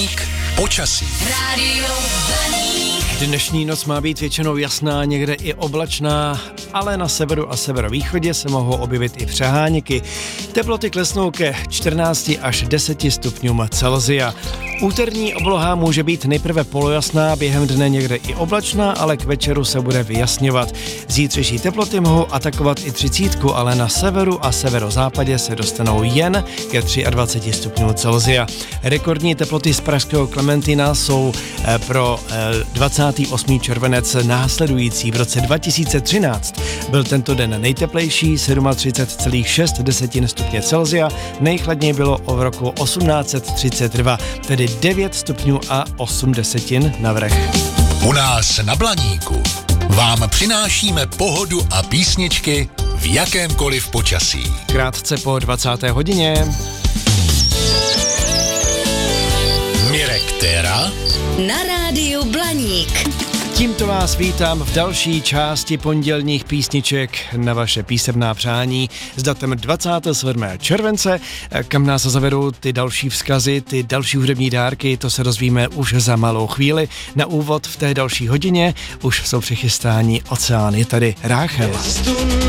Blaník počasí. Rádio Blaník. Dnešní noc má být většinou jasná, někde i oblačná, ale na severu a severovýchodě se mohou objevit i přeháněky. Teploty klesnou ke 14 až 10 stupňům Celsia. Úterní obloha může být nejprve polojasná, během dne někde i oblačná, ale k večeru se bude vyjasňovat. Zítřejší teploty mohou atakovat i 30, ale na severu a severozápadě se dostanou jen ke 23 stupňům Celsia. Rekordní teploty z pražského Klementina jsou pro 28. červenec následující. V roce 2013 byl tento den nejteplejší, 37,6 stupně Celsia, nejchladněji bylo v roku 1832, tedy 9 stupňů a 8 desetin navrch. U nás na Blaníku vám přinášíme pohodu a písničky v jakémkoliv počasí. Krátce po 20. hodině. Mirek Téra Na rádiu Blaník. Tímto vás vítám v další části pondělních písniček na vaše písemná přání s datem 27. července, kam nás zavedou ty další vzkazy, ty další hudební dárky, to se dozvíme už za malou chvíli. Na úvod v té další hodině už jsou přichystáni Oceán. Je tady Ráchel.